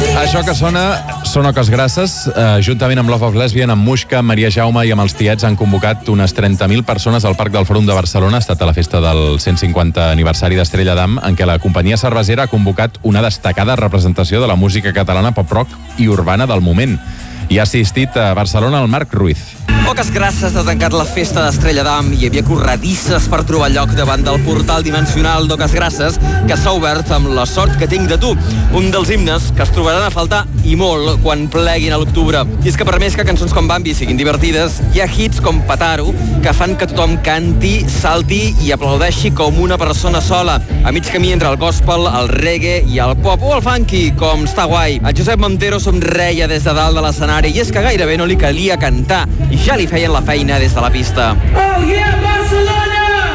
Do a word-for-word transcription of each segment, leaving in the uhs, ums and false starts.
Això que sona són Oques Grasses. Eh, juntament amb Love of Lesbian, amb Muixca, Maria Jaume i amb els Tiets han convocat unes trenta mil persones al Parc del Fòrum de Barcelona. Ha estat a la festa del cent cinquanta aniversari d'Estrella d'Am, en què la companyia cervesera ha convocat una destacada representació de la música catalana pop-rock i urbana del moment. Hi ha assistit a Barcelona el Marc Ruiz. Oques Grasses ha tancat la festa d'Estrella d'Am i hi havia corredisses per trobar lloc davant del portal dimensional d'Oques Grasses, que s'ha obert amb La sort que tinc de tu, un dels himnes que es trobaran a faltar i molt quan pleguin a l'octubre. I és que per més que cançons com Bambi siguin divertides, hi ha hits com Pataro que fan que tothom canti, salti i aplaudeixi com una persona sola, a mig camí entre el gospel, el reggae i el pop o el funky, com Està guai. El Josep Montero somreia des de dalt de l'escenari i és que gairebé no li calia cantar i ja li feien la feina des de la pista. Oh yeah, Barcelona!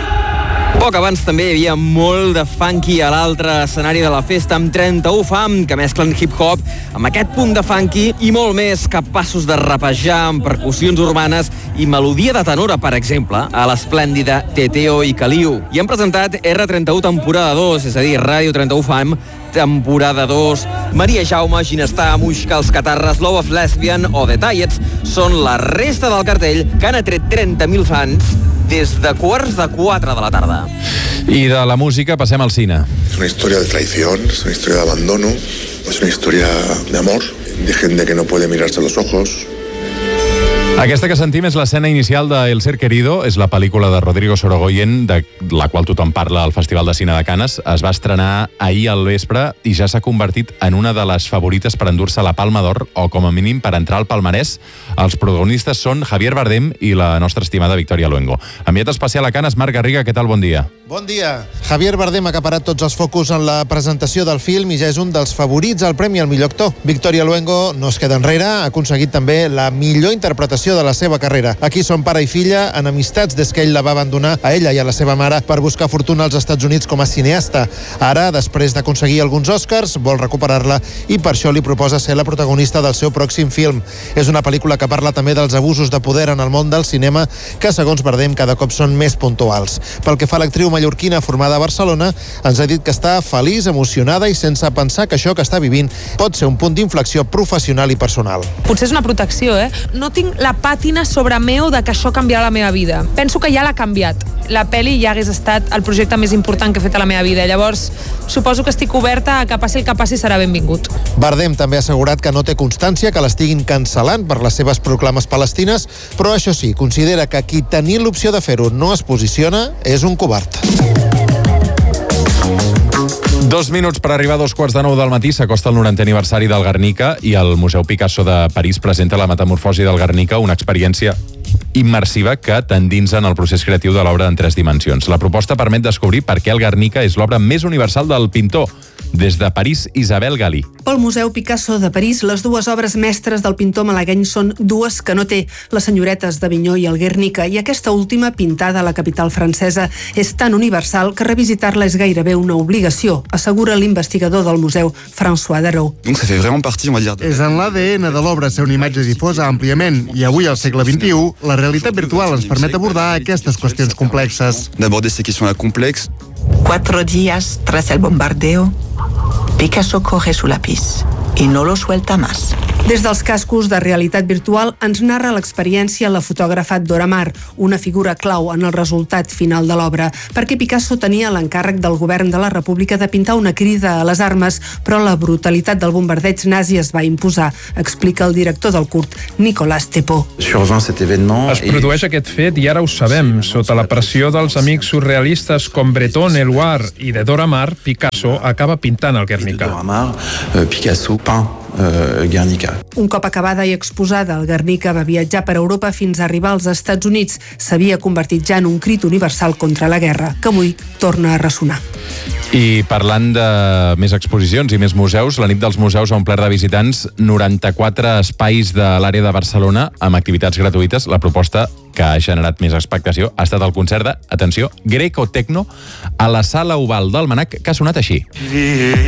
Poc abans també hi havia molt de funky a l'altre escenari de la festa amb trenta-u fam, que mesclen hip-hop amb aquest punt de funky i molt més, capaços de rapejar amb percussions urbanes i melodia de tenora, per exemple, a l'esplèndida Teteo i Caliu. I han presentat erre trenta-u temporada dos, és a dir, Ràdio trenta-u fam, temporada dos. Maria Jaume, Ginestar, Muixca, Els Catarres, Love of Lesbian o The Tiets són la resta del cartell que han atret trenta mil fans des de quarts de quatre de la tarda. I de la música passem al cine. Es una historia de traición, es una historia de abandono, es una historia de amor, de gente que no puede mirarse a los ojos. Aquesta que sentim és l'escena inicial de El ser querido, és la pel·lícula de Rodrigo Sorogoyen, de la qual tothom parla al Festival de Cine de Canes. Es va estrenar ahir al vespre i ja s'ha convertit en una de les favorites per endur-se la Palma d'Or, o com a mínim per entrar al palmarès. Els protagonistes són Javier Bardem i la nostra estimada Victoria Luengo. Enviat especial a Canes, Marc Garriga, què tal? Bon dia. Bon dia. Javier Bardem ha acaparat tots els focus en la presentació del film i ja és un dels favorits al Premi al millor actor. Victoria Luengo no es queda enrere, ha aconseguit també la millor interpretació de la seva carrera. Aquí són pare i filla, en amistats des que ell la va abandonar a ella i a la seva mare per buscar fortuna als Estats Units com a cineasta. Ara, després d'aconseguir alguns Oscars, vol recuperar-la i per això li proposa ser la protagonista del seu pròxim film. És una pel·lícula que parla també dels abusos de poder en el món del cinema que, segons Bardem, cada cop són més puntuals. Pel que fa a l'actriu mallorquina formada a Barcelona, ens ha dit que està feliç, emocionada i sense pensar que això que està vivint pot ser un punt d'inflexió professional i personal. Potser és una protecció, eh? No tinc la pàtina sobre meu de que això canviarà la meva vida. Penso que ja l'ha canviat. La pel·li ja hagués estat el projecte més important que he fet a la meva vida. Llavors, suposo que estic oberta a que passi el que passi serà benvingut. Bardem també ha assegurat que no té constància que l'estiguin cancel·lant per les seves proclames palestines, però això sí, considera que qui tenint l'opció de fer-ho no es posiciona és un covard. Dos minuts per arribar a dos quarts de nou del matí. S'acosta el norantè aniversari del Guernica i el Museu Picasso de París presenta la metamorfosi del Guernica, una experiència immersiva que t'endinsa en el procés creatiu de l'obra en tres dimensions. La proposta permet descobrir per què el Guernica és l'obra més universal del pintor. Des de París, Isabel Galí. Pel Museu Picasso de París, les dues obres mestres del pintor malagueny són dues que no té, les senyoretes d'Avinyó i el Guernica, i aquesta última, pintada a la capital francesa, és tan universal que revisitar-la és gairebé una obligació, assegura l'investigador del museu, François Darrow. És en l'A D N de l'obra ser una imatge difosa àmpliament, i avui, al segle vint-i-u, la realitat virtual ens permet abordar aquestes qüestions complexes. Cuatro días tras el bombardeo, Picasso coge su lápiz i no lo suelta más. Des dels cascos de realitat virtual ens narra l'experiència la fotògrafa Dora Maar, una figura clau en el resultat final de l'obra, perquè Picasso tenia l'encàrrec del govern de la República de pintar una crida a les armes, però la brutalitat del bombardeig nazi es va imposar, explica el director del curt, Nicolas Tepot. Es produeix aquest fet i ara ho sabem. Sota la pressió dels amics surrealistes com Breton, Éluard i de Dora Maar, Picasso acaba pintant el Guernica. Picasso peint Uh, Guernica. Un cop acabada i exposada, el Guernica va viatjar per Europa fins a arribar als Estats Units. S'havia convertit ja en un crit universal contra la guerra, que avui torna a ressonar. I parlant de més exposicions i més museus, la nit dels museus ha omplert de visitants noranta-quatre espais de l'àrea de Barcelona amb activitats gratuïtes. La proposta que ha generat més expectació ha estat el concert de, atenció, Greco Techno a la Sala Oval del Mnac, que ha sonat així.